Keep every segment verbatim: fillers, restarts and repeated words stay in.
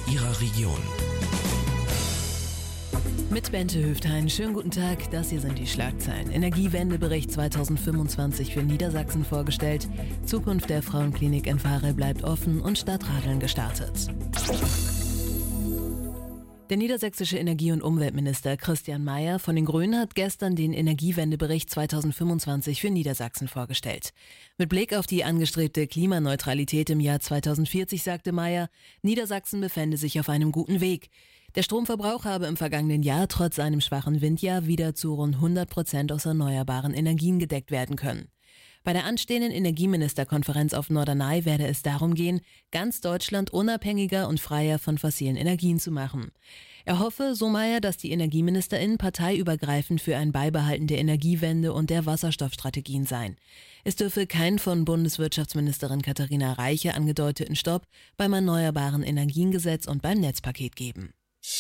Ihrer Region. Mit Bente Höftein, schönen guten Tag, das hier sind die Schlagzeilen. Energiewendebericht zweitausendfünfundzwanzig für Niedersachsen vorgestellt, Zukunft der Frauenklinik in Varel bleibt offen und Stadtradeln gestartet. Der niedersächsische Energie- und Umweltminister Christian Mayer von den Grünen hat gestern den Energiewendebericht zweitausendfünfundzwanzig für Niedersachsen vorgestellt. Mit Blick auf die angestrebte Klimaneutralität im Jahr zweitausendvierzig sagte Mayer, Niedersachsen befände sich auf einem guten Weg. Der Stromverbrauch habe im vergangenen Jahr trotz einem schwachen Windjahr wieder zu rund hundert Prozent aus erneuerbaren Energien gedeckt werden können. Bei der anstehenden Energieministerkonferenz auf Norderney werde es darum gehen, ganz Deutschland unabhängiger und freier von fossilen Energien zu machen. Er hoffe, so Mayer, dass die EnergieministerInnen parteiübergreifend für ein Beibehalten der Energiewende und der Wasserstoffstrategien seien. Es dürfe keinen von Bundeswirtschaftsministerin Katharina Reiche angedeuteten Stopp beim Erneuerbaren Energiengesetz und beim Netzpaket geben.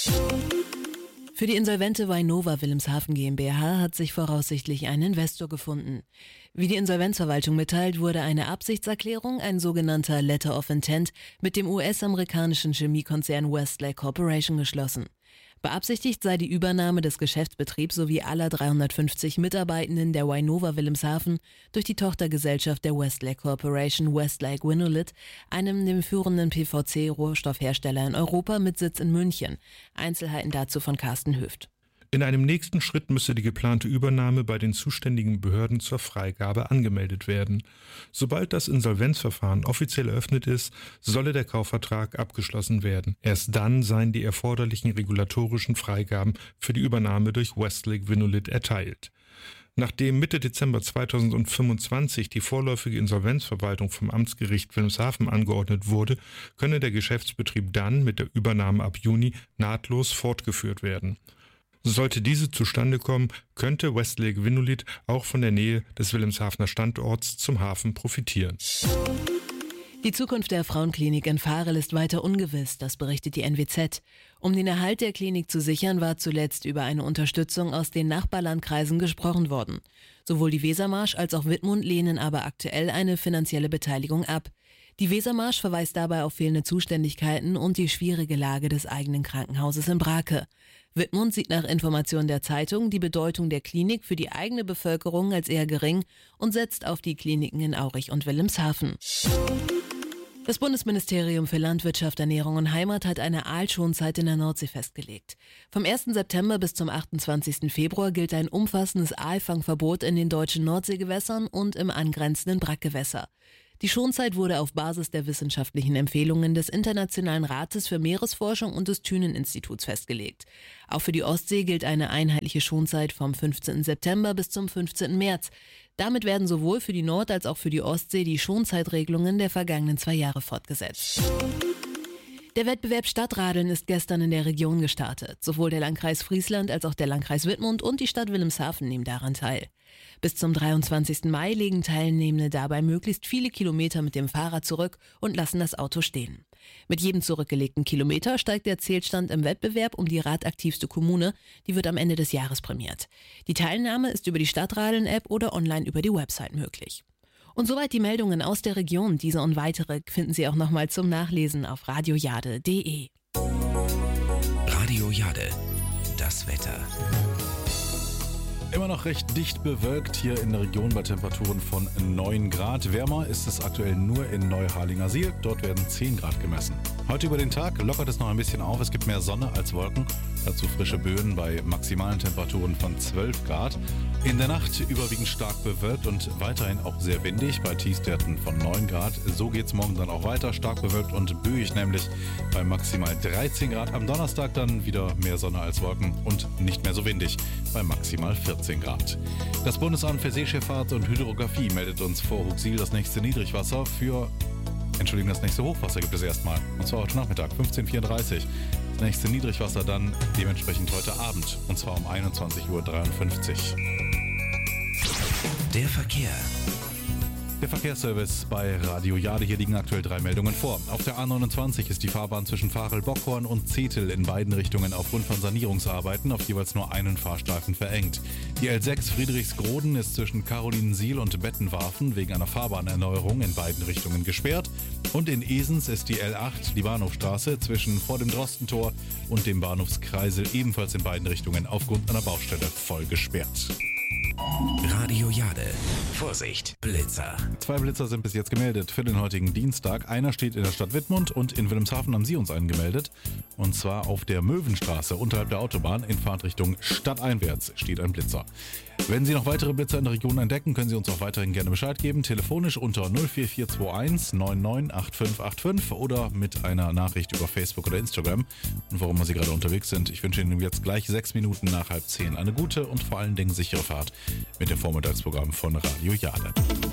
Für die insolvente Weinova Wilhelmshaven GmbH hat sich voraussichtlich ein Investor gefunden. Wie die Insolvenzverwaltung mitteilt, wurde eine Absichtserklärung, ein sogenannter Letter of Intent, mit dem U S-amerikanischen Chemiekonzern Westlake Corporation geschlossen. Beabsichtigt sei die Übernahme des Geschäftsbetriebs sowie aller dreihundertfünfzig Mitarbeitenden der Weinova Wilhelmshaven durch die Tochtergesellschaft der Westlake Corporation Westlake Vinnolit, einem dem führenden P V C-Rohstoffhersteller in Europa mit Sitz in München. Einzelheiten dazu von Carsten Höft. In einem nächsten Schritt müsse die geplante Übernahme bei den zuständigen Behörden zur Freigabe angemeldet werden. Sobald das Insolvenzverfahren offiziell eröffnet ist, solle der Kaufvertrag abgeschlossen werden. Erst dann seien die erforderlichen regulatorischen Freigaben für die Übernahme durch Westlake Vinnolit erteilt. Nachdem Mitte Dezember zweitausendfünfundzwanzig die vorläufige Insolvenzverwaltung vom Amtsgericht Wilhelmshaven angeordnet wurde, könne der Geschäftsbetrieb dann mit der Übernahme ab Juni nahtlos fortgeführt werden. Sollte diese zustande kommen, könnte Westlake Vinnolit auch von der Nähe des Wilhelmshavener Standorts zum Hafen profitieren. Die Zukunft der Frauenklinik in Varel ist weiter ungewiss, das berichtet die N W Z. Um den Erhalt der Klinik zu sichern, war zuletzt über eine Unterstützung aus den Nachbarlandkreisen gesprochen worden. Sowohl die Wesermarsch als auch Wittmund lehnen aber aktuell eine finanzielle Beteiligung ab. Die Wesermarsch verweist dabei auf fehlende Zuständigkeiten und die schwierige Lage des eigenen Krankenhauses in Brake. Wittmund sieht nach Informationen der Zeitung die Bedeutung der Klinik für die eigene Bevölkerung als eher gering und setzt auf die Kliniken in Aurich und Wilhelmshaven. Das Bundesministerium für Landwirtschaft, Ernährung und Heimat hat eine Aalschonzeit in der Nordsee festgelegt. Vom ersten September bis zum achtundzwanzigsten Februar gilt ein umfassendes Aalfangverbot in den deutschen Nordseegewässern und im angrenzenden Brackgewässer. Die Schonzeit wurde auf Basis der wissenschaftlichen Empfehlungen des Internationalen Rates für Meeresforschung und des Thünen-Instituts festgelegt. Auch für die Ostsee gilt eine einheitliche Schonzeit vom fünfzehnten September bis zum fünfzehnten März. Damit werden sowohl für die Nord- als auch für die Ostsee die Schonzeitregelungen der vergangenen zwei Jahre fortgesetzt. Der Wettbewerb Stadtradeln ist gestern in der Region gestartet. Sowohl der Landkreis Friesland als auch der Landkreis Wittmund und die Stadt Wilhelmshaven nehmen daran teil. Bis zum dreiundzwanzigsten Mai legen Teilnehmende dabei möglichst viele Kilometer mit dem Fahrrad zurück und lassen das Auto stehen. Mit jedem zurückgelegten Kilometer steigt der Zählstand im Wettbewerb um die radaktivste Kommune. Die wird am Ende des Jahres prämiert. Die Teilnahme ist über die Stadtradeln-App oder online über die Website möglich. Und soweit die Meldungen aus der Region. Diese und weitere finden Sie auch nochmal zum Nachlesen auf radiojade punkt de. Radio Jade, das Wetter. Immer noch recht dicht bewölkt hier in der Region bei Temperaturen von neun Grad. Wärmer ist es aktuell nur in Neuharlingersiel. Dort werden zehn Grad gemessen. Heute über den Tag lockert es noch ein bisschen auf. Es gibt mehr Sonne als Wolken. Dazu frische Böen bei maximalen Temperaturen von zwölf Grad. In der Nacht überwiegend stark bewölkt und weiterhin auch sehr windig bei Tiefstwerten von neun Grad. So geht es morgen dann auch weiter. Stark bewölkt und böig, nämlich bei maximal dreizehn Grad. Am Donnerstag dann wieder mehr Sonne als Wolken und nicht mehr so windig bei maximal vierzehn Grad. Das Bundesamt für Seeschifffahrt und Hydrographie meldet uns vor Huxil das nächste Niedrigwasser für, Entschuldigung, das nächste Hochwasser gibt es erstmal. Und zwar heute Nachmittag, fünfzehn Uhr vierunddreißig. Das nächste Niedrigwasser dann dementsprechend heute Abend. Und zwar um einundzwanzig Uhr dreiundfünfzig. Der Verkehr. Der Verkehrsservice bei Radio Jade. Hier liegen aktuell drei Meldungen vor. Auf der A neunundzwanzig ist die Fahrbahn zwischen Varel-Bockhorn und Zetel in beiden Richtungen aufgrund von Sanierungsarbeiten auf jeweils nur einen Fahrstreifen verengt. Die L sechs Friedrichsgroden ist zwischen Carolinensiel und Bettenwarfen wegen einer Fahrbahnerneuerung in beiden Richtungen gesperrt. Und in Esens ist die L acht, die Bahnhofstraße, zwischen vor dem Drostentor und dem Bahnhofskreisel ebenfalls in beiden Richtungen aufgrund einer Baustelle voll gesperrt. Radio Jade. Vorsicht, Blitzer. Zwei Blitzer sind bis jetzt gemeldet für den heutigen Dienstag. Einer steht in der Stadt Wittmund und in Wilhelmshaven haben Sie uns einen gemeldet. Und zwar auf der Möwenstraße unterhalb der Autobahn in Fahrtrichtung stadteinwärts steht ein Blitzer. Wenn Sie noch weitere Blitzer in der Region entdecken, können Sie uns auch weiterhin gerne Bescheid geben. Telefonisch unter null vier vier zwei eins neun neun acht fünf acht fünf oder mit einer Nachricht über Facebook oder Instagram. Und warum Sie gerade unterwegs sind, ich wünsche Ihnen jetzt gleich sechs Minuten nach halb zehn eine gute und vor allen Dingen sichere Fahrt mit dem Vormittagsprogramm von Radio Jade.